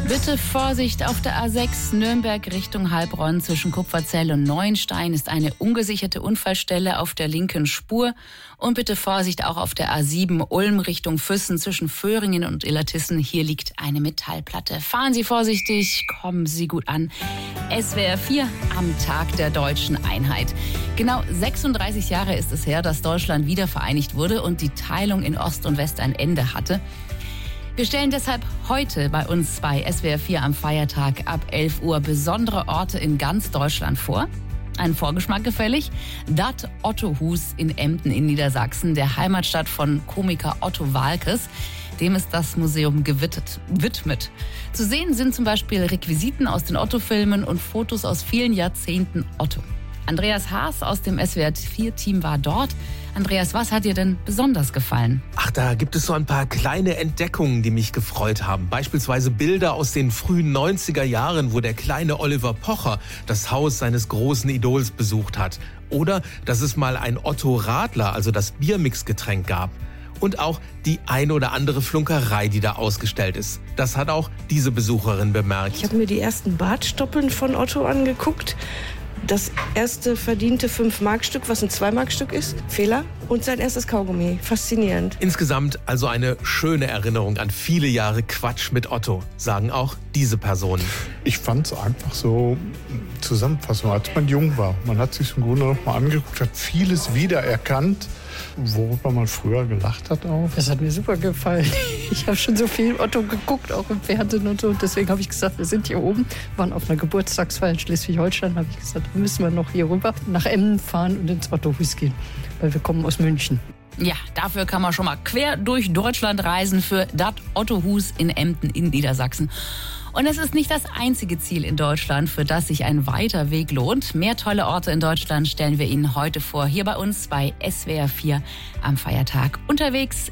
Bitte Vorsicht auf der A6 Nürnberg Richtung Heilbronn zwischen Kupferzell und Neuenstein ist eine ungesicherte Unfallstelle auf der linken Spur. Und bitte Vorsicht auch auf der A7 Ulm Richtung Füssen zwischen Föhringen und Illertissen. Hier liegt eine Metallplatte. Fahren Sie vorsichtig, kommen Sie gut an. SWR 4 am Tag der deutschen Einheit. Genau 36 Jahre ist es her, dass Deutschland wiedervereinigt wurde und die Teilung in Ost und West ein Ende hatte. Wir stellen deshalb heute bei uns bei SWR 4 am Feiertag ab 11 Uhr besondere Orte in ganz Deutschland vor. Einen Vorgeschmack gefällig? Dat Ottohus in Emden in Niedersachsen, der Heimatstadt von Komiker Otto Waalkes. Dem ist das Museum gewidmet. Zu sehen sind zum Beispiel Requisiten aus den Otto-Filmen und Fotos aus vielen Jahrzehnten Otto. Andreas Haas aus dem SWR 4-Team war dort. Andreas, was hat dir denn besonders gefallen? Ach, da gibt es so ein paar kleine Entdeckungen, die mich gefreut haben. Beispielsweise Bilder aus den frühen 90er Jahren, wo der kleine Oliver Pocher das Haus seines großen Idols besucht hat. Oder dass es mal ein Otto Radler, also das Biermixgetränk, gab. Und auch die ein oder andere Flunkerei, die da ausgestellt ist. Das hat auch diese Besucherin bemerkt. Ich habe mir die ersten Bartstoppeln von Otto angeguckt. Das erste verdiente 5-Mark-Stück, was ein 2-Mark-Stück ist. Fehler. Und sein erstes Kaugummi. Faszinierend. Insgesamt also eine schöne Erinnerung an viele Jahre Quatsch mit Otto, sagen auch diese Personen. Ich fand es einfach so zusammenfassend, als man jung war. Man hat sich im Grunde noch mal angeguckt, hat vieles wiedererkannt, worüber man früher gelacht hat auch. Das hat mir super gefallen. Ich habe schon so viel Otto geguckt, auch im Fernsehen und so. Deswegen habe ich gesagt, wir sind hier oben, waren auf einer Geburtstagsfeier in Schleswig-Holstein. Habe ich gesagt, müssen wir noch hier rüber nach Emden fahren und ins Ottohus gehen, weil wir kommen aus München. Ja, dafür kann man schon mal quer durch Deutschland reisen für das Ottohus in Emden in Niedersachsen. Und es ist nicht das einzige Ziel in Deutschland, für das sich ein weiter Weg lohnt. Mehr tolle Orte in Deutschland stellen wir Ihnen heute vor, hier bei uns bei SWR 4 am Feiertag unterwegs